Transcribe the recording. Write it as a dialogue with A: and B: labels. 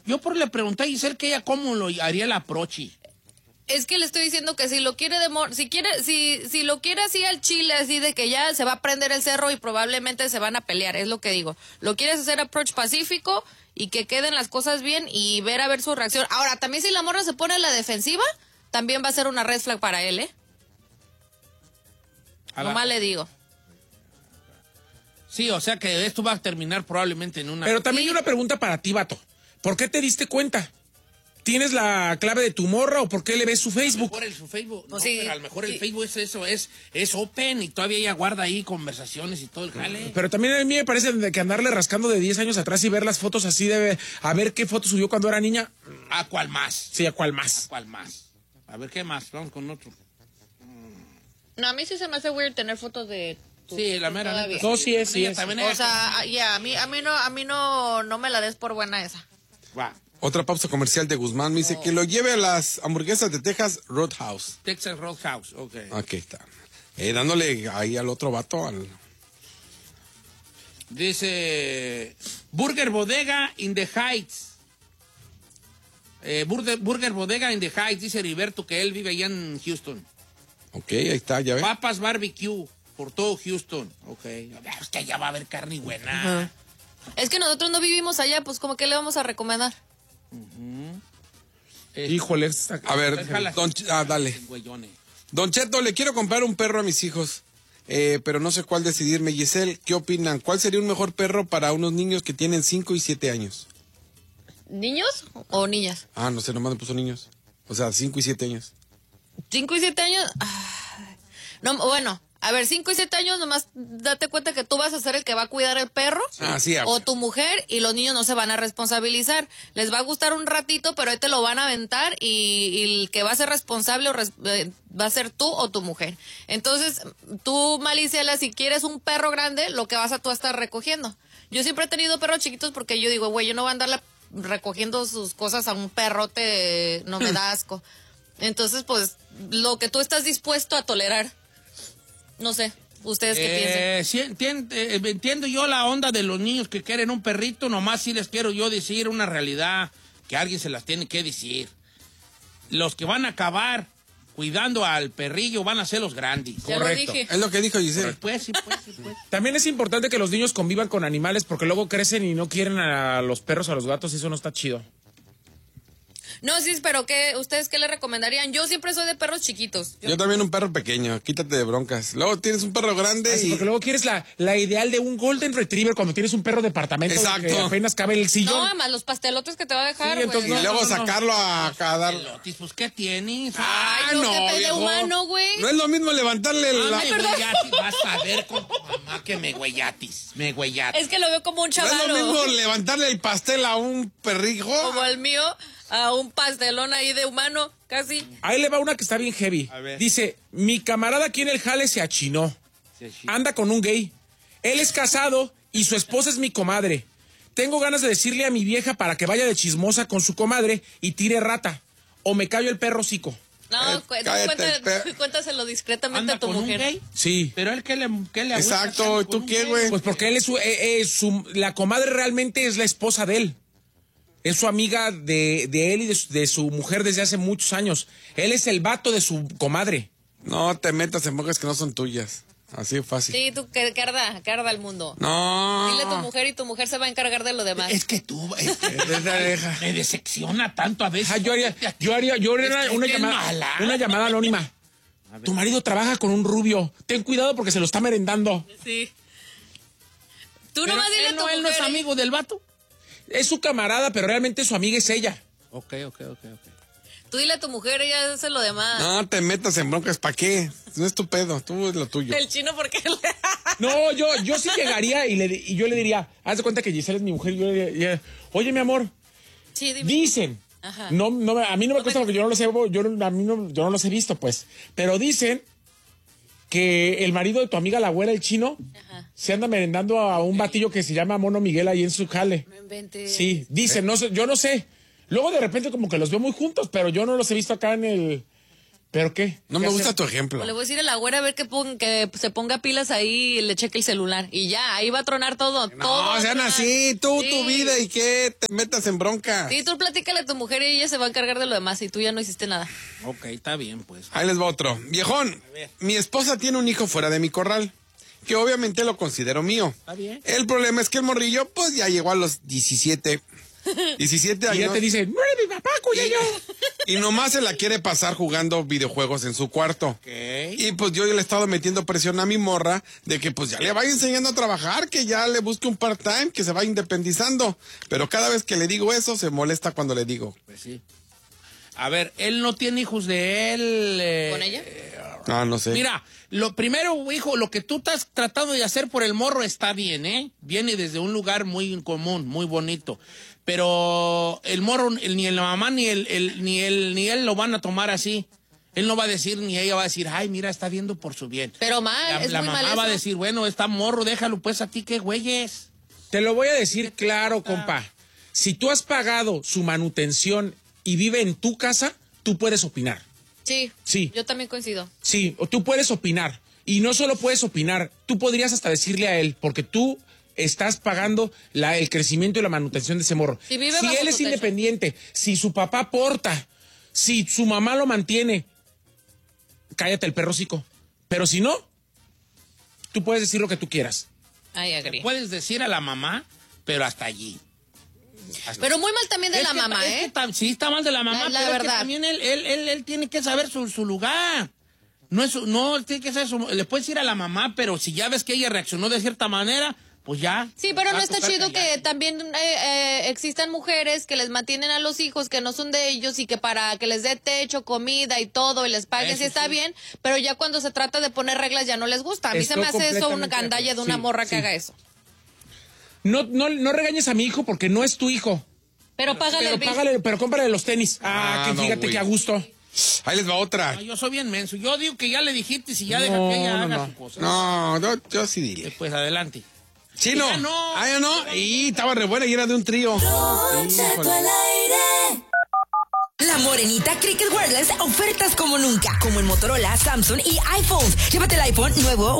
A: Yo por le pregunté a Giselle que ella cómo lo haría el aproche.
B: Es que le estoy diciendo que si lo quiere si lo quiere así al chile, así de que ya se va a prender el cerro y probablemente se van a pelear, es lo que digo. Lo quieres hacer approach pacífico y que queden las cosas bien y ver a ver su reacción. Ahora, también si la morra se pone en la defensiva, también va a ser una red flag para él, ¿eh? Nomás le digo.
A: Sí, o sea que esto va a terminar probablemente en una...
C: Pero también hay una pregunta para ti, vato. ¿Por qué te diste cuenta? ¿Tienes la clave de tu morra o por qué le ves su Facebook?
A: A lo mejor su Facebook, no,
B: sí,
A: pero a lo mejor
B: sí.
A: el Facebook es open y todavía ella guarda ahí conversaciones y todo el jale.
C: Pero también a mí me parece que andarle rascando de 10 años atrás y ver las fotos así a ver qué foto subió cuando era niña.
A: ¿A cuál más?
C: Sí, ¿a cuál más?
A: ¿A cuál más? A ver, ¿qué más? Vamos con otro.
B: No, a mí sí se me hace weird tener fotos de...
A: Sí, la mera neta.
C: No, sí es.
B: O sea, ya, a mí no me la des por buena esa.
A: Va.
D: Otra pausa comercial de Guzmán. Me dice que lo lleve a las hamburguesas de Texas Roadhouse.
A: Texas Roadhouse, ok.
D: Aquí está. Dándole ahí al otro vato.
A: Dice Burger Bodega in the Heights. Burger Bodega in the Heights, dice Heriberto que él vive allá en Houston.
D: Ok, ahí está, ya ve.
A: Papas Barbecue por todo Houston. Ok. Es que allá va a haber carne buena.
B: Es que nosotros no vivimos allá, pues como que le vamos a recomendar.
C: Híjole.
D: A ver, dale. Don Cheto, le quiero comprar un perro a mis hijos, pero no sé cuál decidirme. Giselle, ¿qué opinan? ¿Cuál sería un mejor perro para unos niños que tienen 5 y 7 años?
B: ¿Niños o niñas?
D: No sé, nomás me puso niños. O sea, 5 y 7 años.
B: 5 y 7 años. No, bueno, a ver, 5 y 7 años, nomás date cuenta que tú vas a ser el que va a cuidar el perro.
D: Sí,
B: o tu mujer, y los niños no se van a responsabilizar. Les va a gustar un ratito, pero ahí te lo van a aventar y el que va a ser responsable va a ser tú o tu mujer. Entonces, tú, Malicela, si quieres un perro grande, lo que vas a tú a estar recogiendo. Yo siempre he tenido perros chiquitos porque yo digo, güey, yo no voy a andar recogiendo sus cosas a un perrote, no me da asco. Entonces, pues, lo que tú estás dispuesto a tolerar. No sé, ¿ustedes qué piensan?
A: Sí, entiendo yo la onda de los niños que quieren un perrito, nomás sí les quiero yo decir una realidad que alguien se las tiene que decir. Los que van a acabar cuidando al perrillo van a ser los grandes.
B: Ya
C: Correcto.
B: lo dije.
D: Es lo que dijo Giselle.
A: Pues.
C: También es importante que los niños convivan con animales porque luego crecen y no quieren a los perros, a los gatos, y eso no está chido.
B: No, sí, pero ¿ustedes qué le recomendarían? Yo siempre soy de perros chiquitos.
D: Yo también un perro pequeño, quítate de broncas. Luego tienes un perro grande
C: Porque luego quieres la ideal de un Golden Retriever cuando tienes un perro de departamento.
D: Exacto.
C: Que apenas cabe el sillón.
B: No, más los pastelotes que te va a dejar,
C: Sí,
B: güey.
C: entonces
D: y luego sacarlo a dar...
A: Pelotis, pues, ¿qué tienes?
B: Ay, no, que pede
D: viejo.
B: humano, güey.
D: No es lo mismo levantarle la...
A: Me güeyatis, vas a ver con tu mamá que me güeyatis.
B: Es que lo veo como un
D: No es lo
B: chavalo.
D: mismo levantarle el pastel a un perrijo.
B: Como el mío, a un pastelón ahí de humano, casi.
C: Ahí le va una que está bien heavy.
A: A ver.
C: Dice, mi camarada aquí en el jale se achinó. Anda con un gay. Él es casado y su esposa es mi comadre. Tengo ganas de decirle a mi vieja para que vaya de chismosa con su comadre y tire rata. O me callo el perro hocico.
B: No, cuéntaselo discretamente a tu
A: con
B: mujer.
A: un gay?
C: Sí.
A: Pero él, ¿qué le
D: Exacto,
A: agüita
D: ¿tú
A: con
D: qué,
A: un
D: güey?
A: gay?
C: Pues porque él es la comadre realmente es la esposa de él. Es su amiga de él y de su mujer desde hace muchos años. Él es el vato de su comadre.
D: No te metas en bocas que no son tuyas. Así de fácil.
B: Sí, tú que arda el mundo.
D: No.
B: Dile a tu mujer y tu mujer se va a encargar de lo demás.
A: Es que tú, me decepciona tanto a veces.
C: Yo haría una llamada anónima. Tu marido trabaja con un rubio. Ten cuidado porque se lo está merendando.
B: Sí. Tú
A: Pero
B: nomás dile a tu mujer.
A: él no es amigo del vato.
C: Es su camarada, pero realmente su amiga es ella.
A: Ok.
B: Tú dile a tu mujer, ella hace lo demás.
D: No te metas en broncas, ¿para qué? No es tu pedo, tú es lo tuyo.
B: El chino, porque
C: No, yo sí llegaría y yo le diría, haz de cuenta que Giselle es mi mujer, y yo le diría, oye, mi amor,
B: Sí, dime.
C: dicen,
B: Ajá.
C: no, a mí no me cuesta porque yo no los he, yo no los he visto, pues, pero dicen que el marido de tu amiga, la güera, el chino,
B: Ajá.
C: se anda merendando a un batillo que se llama Mono Miguel ahí en su jale.
B: No inventes.
C: Sí, dicen, no sé, yo no sé. Luego de repente como que los veo muy juntos, pero yo no los he visto acá en ¿Pero qué?
D: No me gusta tu ejemplo.
B: O le voy a decir a la güera a ver que se ponga pilas ahí y le cheque el celular. Y ya, ahí va a tronar todo.
D: No, sean así, tú, tu vida y que te metas en bronca.
B: Sí, tú platícale a tu mujer y ella se va a encargar de lo demás y tú ya no hiciste nada.
A: Ok, está bien, pues.
D: Ahí les va otro. Viejón, mi esposa tiene un hijo fuera de mi corral, que obviamente lo considero mío.
A: Está bien.
D: El problema es que el morrillo, pues ya llegó a los 17 años.
C: Y ya te dice, no eres mi papá, cuya yo.
D: Y nomás se la quiere pasar jugando videojuegos en su cuarto.
A: Ok.
D: Y pues yo le he estado metiendo presión a mi morra de que pues ya le vaya enseñando a trabajar, que ya le busque un part-time, que se vaya independizando. Pero cada vez que le digo eso, se molesta cuando le digo.
A: Pues sí. A ver, él no tiene hijos de él.
B: ¿Con ella?
D: No sé.
A: Mira, lo primero, hijo, lo que tú estás tratando de hacer por el morro está bien, ¿eh? Viene desde un lugar muy común, muy bonito. Pero el morro, ni la mamá ni él lo van a tomar así. Él no va a decir, ni ella va a decir, ay, mira, está viendo por su bien.
B: Pero mal, es
A: La
B: muy mal
A: mamá va a
B: eso.
A: decir, bueno, está morro, déjalo pues a ti, qué güeyes.
C: Te lo voy a decir claro, compa. Si tú has pagado su manutención y vive en tu casa, tú puedes opinar.
B: Sí,
C: Sí.
B: yo también coincido.
C: Sí, o tú puedes opinar. Y no solo puedes opinar, tú podrías hasta decirle a él, porque tú estás pagando el crecimiento y la manutención de ese morro.
B: Si vive
C: Si
B: bajo
C: él
B: tu
C: es
B: techo.
C: independiente, si su papá aporta, si su mamá lo mantiene, cállate el perro hocico. Pero si no, tú puedes decir lo que tú quieras.
B: Ay, agree.
A: Puedes decir a la mamá, pero hasta allí.
B: Pero muy mal también de la mamá, ¿eh?
A: Sí, está mal de la mamá,
B: La
A: pero es que
B: verdad.
A: también él tiene que saber su lugar. No, él tiene que saber le puedes decir a la mamá, pero si ya ves que ella reaccionó de cierta manera, pues ya.
B: Sí, pero no
A: va a
B: está
A: tocar
B: chido
A: callar.
B: que también existan mujeres que les mantienen a los hijos que no son de ellos y que para que les dé techo, comida y todo y les paguen,
A: Eso
B: sí está
A: sí.
B: bien, pero ya cuando se trata de poner reglas ya no les gusta. A mí se
C: Estoy
B: me hace eso una
C: completamente de
B: gandalla de
C: acuerdo.
B: una
C: Sí,
B: morra
C: sí.
B: que haga eso.
C: No regañes a mi hijo porque no es tu hijo.
B: Pero págale el
C: Pero
B: bill.
C: pero cómprale los tenis. Que
D: no,
C: fíjate
D: güey.
C: que a gusto.
D: Ahí les va otra.
A: No, yo soy bien menso. Yo digo que ya le dijiste si ya deja que ella haga su cosa.
D: No, yo sí diría.
A: Pues adelante.
D: Sí, no.
A: Ya no.
D: Ah, ya no. Y estaba re buena y era de un trío.
E: Cheto al aire. La Morenita Cricket Wireless, ofertas como nunca, como en Motorola, Samsung y iPhones. Llévate el iPhone nuevo